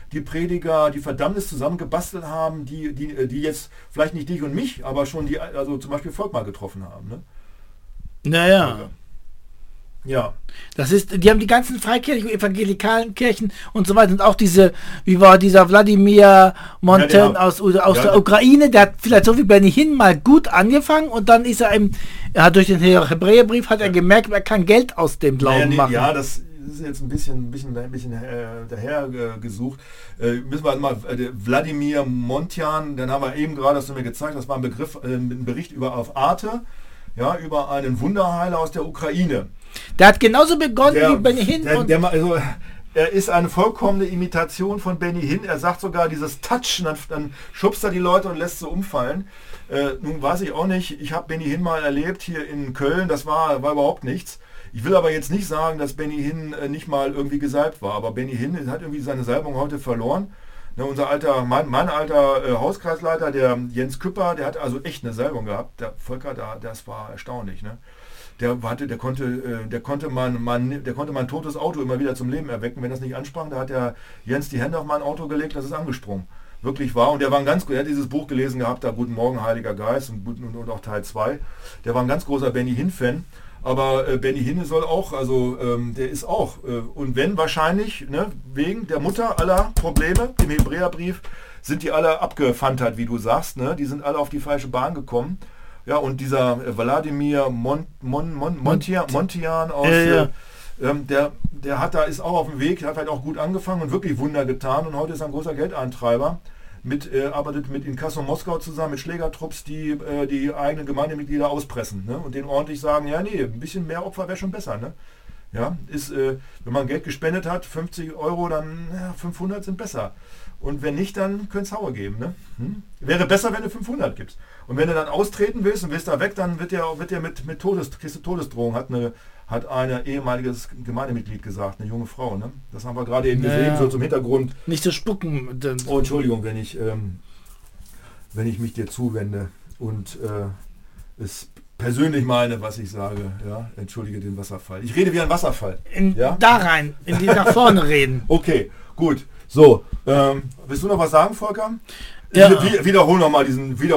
die Prediger die Verdammnis zusammengebastelt haben, die jetzt vielleicht nicht dich und mich, aber schon also zum Beispiel Volkmar getroffen haben. Ne? Naja. Ja. Die haben die ganzen freikirchlichen, evangelikalen Kirchen und so weiter und auch wie war dieser Wladimir Monten aus der Ukraine, der hat vielleicht so wie Benny Hinn mal gut angefangen und dann ist durch den Hebräerbrief hat er gemerkt, er kann Geld aus dem Glauben machen. Ja, das ist jetzt ein bisschen daher gesucht. Müssen wir mal Wladimir Montian, den haben wir eben gerade, hast du mir gezeigt, das war ein Bericht auf Arte, ja, über einen Wunderheiler aus der Ukraine. Der hat genauso begonnen wie Benny Hinn. Er ist eine vollkommene Imitation von Benny Hinn. Er sagt sogar dieses Touch, dann schubst er die Leute und lässt sie umfallen. Nun weiß ich auch nicht, ich habe Benny Hinn mal erlebt hier in Köln, das war überhaupt nichts. Ich will aber jetzt nicht sagen, dass Benny Hinn nicht mal irgendwie gesalbt war, aber Benny Hinn hat irgendwie seine Salbung heute verloren. Ne, mein alter Hauskreisleiter, der Jens Küpper, der hat also echt eine Salbung gehabt. Der Volker, das war erstaunlich. Ne? Der konnte mein totes Auto immer wieder zum Leben erwecken, wenn das nicht ansprang. Da hat der Jens die Hände auf mein Auto gelegt, das ist angesprungen. Wirklich wahr. Und der war er hat dieses Buch gelesen gehabt, da Guten Morgen, Heiliger Geist und auch Teil 2. Der war ein ganz großer Benny Hinn-Fan. Aber Benny Hinn soll auch, also der ist auch, und wenn wahrscheinlich, ne, wegen der Mutter aller Probleme im Hebräerbrief, sind die alle abgefantert, wie du sagst, ne? Die sind alle auf die falsche Bahn gekommen. Ja, und dieser Wladimir Montian aus, ist auch auf dem Weg, hat halt auch gut angefangen und wirklich Wunder getan und heute ist er ein großer Geldeintreiber. Arbeitet mit Inkasso Moskau zusammen, mit Schlägertrupps, die eigenen Gemeindemitglieder auspressen, ne? Und denen ordentlich sagen, ja nee, ein bisschen mehr Opfer wäre schon besser. Ne? Ja, wenn man Geld gespendet hat, 50 €, dann 500 sind besser. Und wenn nicht, dann könnte es Haue geben. Ne? Wäre besser, wenn du 500 gibst. Und wenn du dann austreten willst und willst da weg, dann kriegst du Todesdrohung, hat ein ehemaliges Gemeindemitglied gesagt, eine junge Frau. Ne? Das haben wir gerade eben gesehen, so zum Hintergrund. Nicht zu spucken. Oh, Entschuldigung, wenn ich mich dir zuwende und es persönlich meine, was ich sage. Ja? Entschuldige den Wasserfall. Ich rede wie ein Wasserfall. Da rein, in die nach vorne reden. Okay, gut. So, willst du noch was sagen, Volker? Ja. Wiederhol noch mal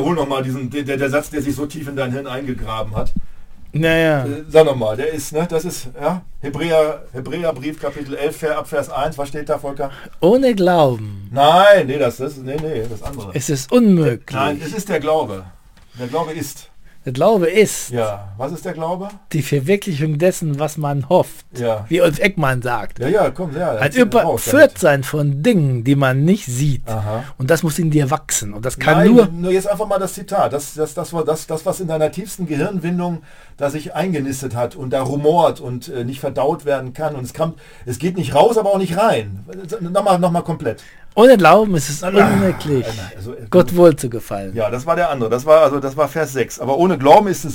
der Satz, der sich so tief in dein Hirn eingegraben hat. Naja. Sag nochmal, das ist Hebräerbrief Kapitel 11 ab Vers 1, was steht da, Volker? Ohne Glauben. Nein, das andere. Es ist unmöglich. Nein, es ist der Glaube. Der Glaube ist. Der Glaube ist. Ja, was ist der Glaube? Die Verwirklichung dessen, was man hofft. Ja. Wie Ulf Eckmann sagt. Ja, komm, ja. Ein Überführtsein von Dingen, die man nicht sieht. Aha. Und das muss in dir wachsen. Und das kann nur jetzt einfach mal das Zitat. Das, was in deiner tiefsten Gehirnwindung da sich eingenistet hat und da rumort und nicht verdaut werden kann. Und es geht nicht raus, aber auch nicht rein. Nochmal komplett. Ohne Glauben ist es unmöglich, Gott wohl zu gefallen. Ja, das war der andere. Das war Vers 6. Aber ohne Glauben ist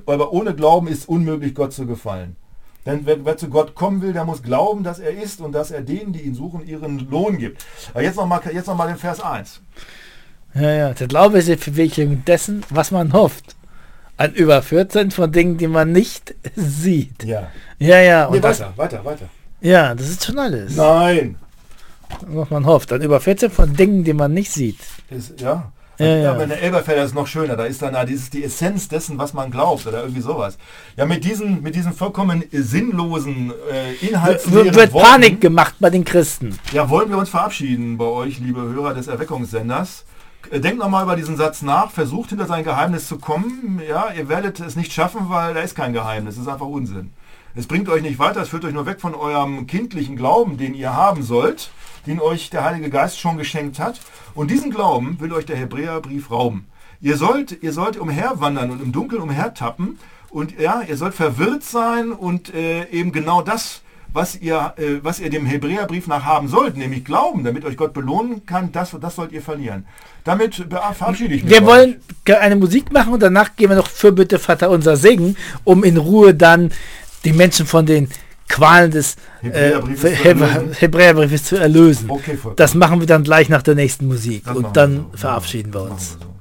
unmöglich, Gott zu gefallen. Denn wer zu Gott kommen will, der muss glauben, dass er ist und dass er denen, die ihn suchen, ihren Lohn gibt. Aber jetzt noch mal den Vers 1. Ja. Der Glaube ist die Verwirklichung dessen, was man hofft. Ein Überführtsein von Dingen, die man nicht sieht. Ja. Ja. Und weiter. Ja, das ist schon alles. Nein. Was man hofft. Ein Überführtsein von Dingen, die man nicht sieht. Ja. Aber in der Elberfelder ist noch schöner. Da ist dann die Essenz dessen, was man glaubt oder irgendwie sowas. Ja, mit diesen vollkommen sinnlosen Inhaltsleeren wird Panik gemacht bei den Christen. Ja, wollen wir uns verabschieden bei euch, liebe Hörer des Erweckungssenders. Denkt nochmal über diesen Satz nach, versucht hinter sein Geheimnis zu kommen. Ja, ihr werdet es nicht schaffen, weil da ist kein Geheimnis, es ist einfach Unsinn. Es bringt euch nicht weiter, es führt euch nur weg von eurem kindlichen Glauben, den ihr haben sollt, den euch der Heilige Geist schon geschenkt hat. Und diesen Glauben will euch der Hebräerbrief rauben. Ihr sollt umherwandern und im Dunkeln umhertappen und ihr sollt verwirrt sein und eben genau das, was ihr dem Hebräerbrief nach haben sollt, nämlich Glauben, damit euch Gott belohnen kann, das sollt ihr verlieren. Damit verabschiede ich mich. Wir wollen eine Musik machen und danach gehen wir noch Fürbitte Vater unser singen, um in Ruhe dann die Menschen von den Qualen des Hebräerbriefes zu erlösen. Okay, das machen wir dann gleich nach der nächsten Musik und dann verabschieden wir uns.